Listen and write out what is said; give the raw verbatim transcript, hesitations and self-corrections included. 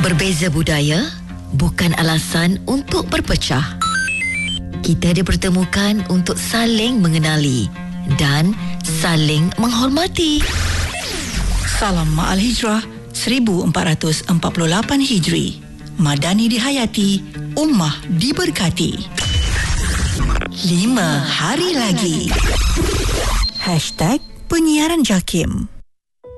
Berbeza budaya bukan alasan untuk berpecah. Kita dipertemukan untuk saling mengenali dan saling menghormati. Salam Ma'al Hijrah seribu empat ratus empat puluh lapan Hijri. Madani dihayati, ummah diberkati. Lima hari lagi. Hashtag Penyiaran Jakim.